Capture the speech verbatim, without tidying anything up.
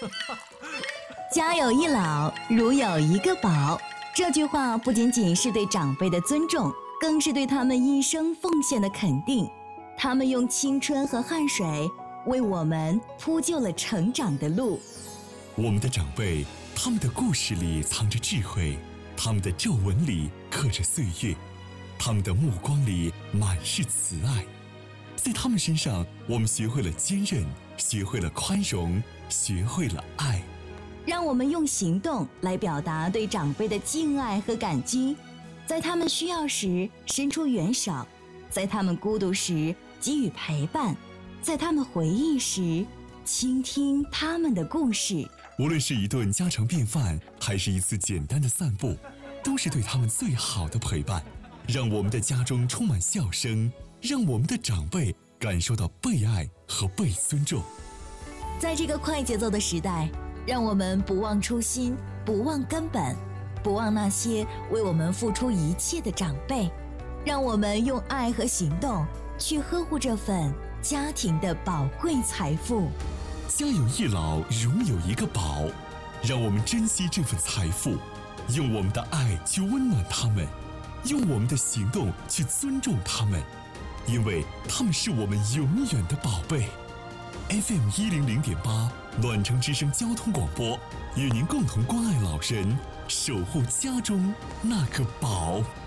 家有一老，如有一个宝。这句话不仅仅是对长辈的尊重，更是对他们一生奉献的肯定。他们用青春和汗水为我们铺就了成长的路。 我们的长辈，他们的故事里藏着智慧，他们的皱纹里刻着岁月，他们的目光里满是慈爱。在他们身上，我们学会了坚韧，学会了宽容，学会了爱。 让我们用行动来表达对长辈的敬爱和感激，在他们需要时伸出援手，在他们孤独时给予陪伴，在他们回忆时倾听他们的故事。 无论是一顿家常便饭，还是一次简单的散步，都是对他们最好的陪伴。让我们的家中充满笑声，让我们的长辈感受到被爱和被尊重。 在这个快节奏的时代，让我们不忘初心，不忘根本，不忘那些为我们付出一切的长辈。让我们用爱和行动去呵护这份家庭的宝贵财富。 家有一老，如有一个宝。让我们珍惜这份财富，用我们的爱去温暖他们，用我们的行动去尊重他们，因为他们是我们永远的宝贝。F M 一零零点八，暖城之声交通广播，与您共同关爱老人，守护家中那个宝。